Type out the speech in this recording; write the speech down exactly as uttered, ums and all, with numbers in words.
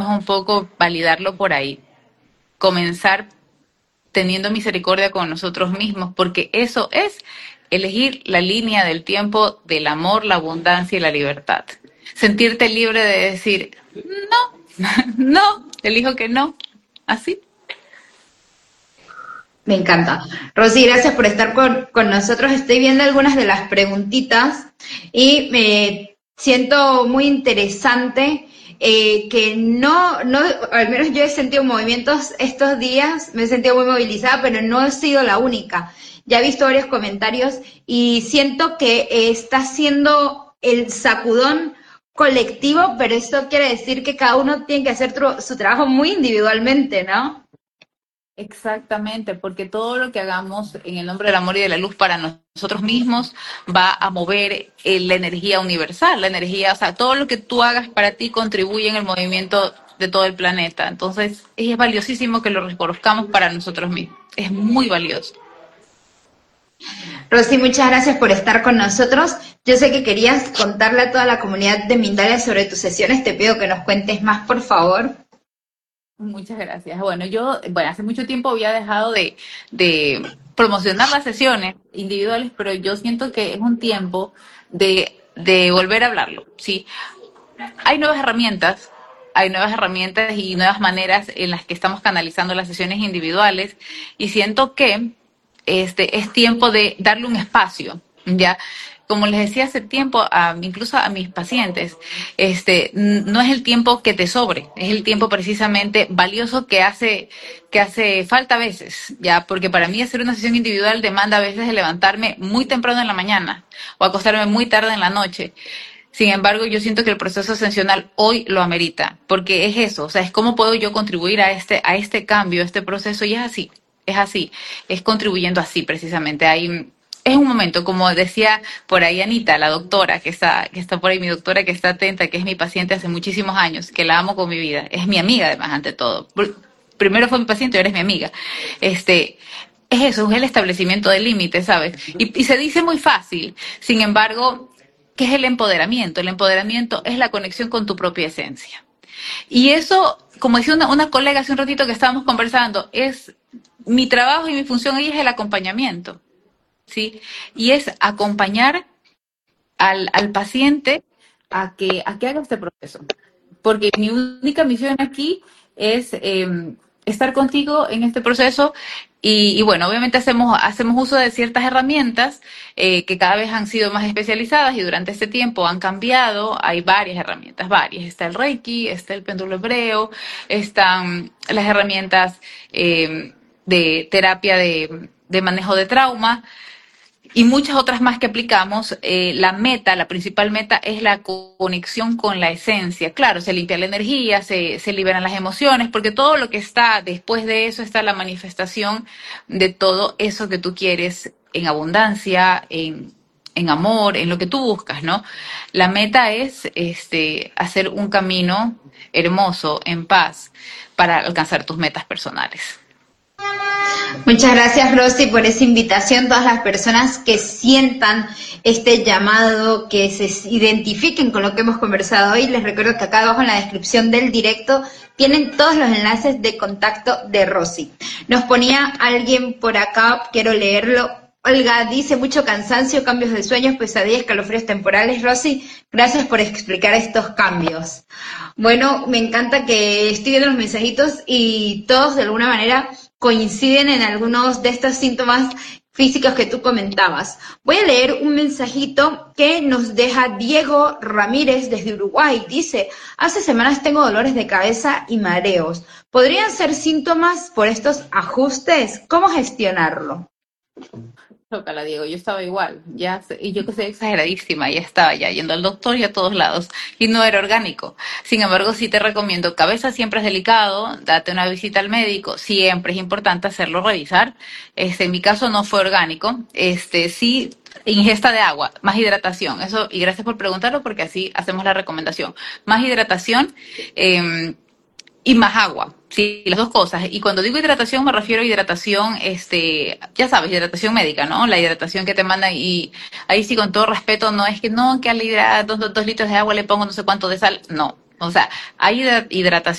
un poco validarlo por ahí. Comenzar teniendo misericordia con nosotros mismos, porque eso es elegir la línea del tiempo del amor, la abundancia y la libertad. Sentirte libre de decir, no, no, elijo que no, así. Me encanta. Rosy, gracias por estar con, con nosotros. Estoy viendo algunas de las preguntitas y me siento muy interesante eh, que no, no, al menos yo he sentido movimientos estos días, me he sentido muy movilizada, pero no he sido la única. Ya he visto varios comentarios y siento que eh, está siendo el sacudón colectivo, pero eso quiere decir que cada uno tiene que hacer tru- su trabajo muy individualmente, ¿no? Exactamente, porque todo lo que hagamos en el nombre del amor y de la luz para nosotros mismos va a mover eh, la energía universal, la energía, o sea, todo lo que tú hagas para ti contribuye en el movimiento de todo el planeta. Entonces, es valiosísimo que lo reconozcamos para nosotros mismos. Es muy valioso. Rosy, muchas gracias por estar con nosotros. Yo sé que querías contarle a toda la comunidad de Mindalia sobre tus sesiones. Te pido que nos cuentes más, por favor. Muchas gracias. Bueno, yo, bueno, hace mucho tiempo había dejado de, de promocionar las sesiones individuales, pero yo siento que es un tiempo de, de volver a hablarlo, ¿sí? Hay nuevas herramientas, hay nuevas herramientas y nuevas maneras en las que estamos canalizando las sesiones individuales y siento que este es tiempo de darle un espacio, ¿ya? Como les decía hace tiempo, a, incluso a mis pacientes, este, no es el tiempo que te sobre, es el tiempo precisamente valioso que hace, que hace falta a veces, ya, porque para mí hacer una sesión individual demanda a veces de levantarme muy temprano en la mañana o acostarme muy tarde en la noche. Sin embargo, yo siento que el proceso ascensional hoy lo amerita, porque es eso, o sea, es cómo puedo yo contribuir a este, a este cambio, a este proceso, y es así, es así, es contribuyendo así precisamente. Hay, es un momento, como decía por ahí Anita, la doctora que está, que está por ahí, mi doctora que está atenta, que es mi paciente hace muchísimos años, que la amo con mi vida, es mi amiga además ante todo. Primero fue mi paciente, ahora es mi amiga. Este, es eso, es el establecimiento de límites, ¿sabes? Y, y se dice muy fácil, sin embargo, ¿qué es el empoderamiento? El empoderamiento es la conexión con tu propia esencia. Y eso, como decía una, una colega hace un ratito que estábamos conversando, es mi trabajo y mi función ahí es el acompañamiento, ¿sí? Y es acompañar al, al paciente a que, a que haga este proceso. Porque mi única misión aquí es eh, estar contigo en este proceso y, y bueno, obviamente hacemos, hacemos uso de ciertas herramientas eh, que cada vez han sido más especializadas y durante este tiempo han cambiado. Hay varias herramientas, varias. Está el Reiki, está el péndulo hebreo, están las herramientas eh, de terapia de, de manejo de trauma y muchas otras más que aplicamos. Eh, la meta, la principal meta es la conexión con la esencia. Claro, se limpia la energía, se, se liberan las emociones, porque todo lo que está después de eso está la manifestación de todo eso que tú quieres en abundancia, en, en amor, en lo que tú buscas, ¿no? La meta es este, hacer un camino hermoso, en paz, para alcanzar tus metas personales. Muchas gracias, Rosy, por esa invitación. Todas las personas que sientan este llamado, que se identifiquen con lo que hemos conversado hoy, les recuerdo que acá abajo en la descripción del directo tienen todos los enlaces de contacto de Rosy. Nos ponía alguien por acá, quiero leerlo. Olga dice, mucho cansancio, cambios de sueños, pesadillas, escalofríos temporales. Rosy, gracias por explicar estos cambios. Bueno, me encanta que estoy viendo los mensajitos y todos de alguna manera coinciden en algunos de estos síntomas físicos que tú comentabas. Voy a leer un mensajito que nos deja Diego Ramírez desde Uruguay. Dice, hace semanas tengo dolores de cabeza y mareos. ¿Podrían ser síntomas por estos ajustes? ¿Cómo gestionarlo? Chócala, Diego, yo estaba igual, ya, sé- y yo que soy exageradísima, ya estaba ya yendo al doctor y a todos lados, y no era orgánico. Sin embargo, sí te recomiendo, cabeza siempre es delicado, date una visita al médico, siempre es importante hacerlo revisar. Este, en mi caso no fue orgánico, este, sí, ingesta de agua, más hidratación, eso, y gracias por preguntarlo porque así hacemos la recomendación. Más hidratación, eh, y más agua, sí, las dos cosas. Y cuando digo hidratación me refiero a hidratación, este, ya sabes, hidratación médica, ¿no? La hidratación que te mandan y ahí sí con todo respeto, no es que no, que al hidratar dos, dos litros de agua le pongo no sé cuánto de sal, no. O sea, hay hidratación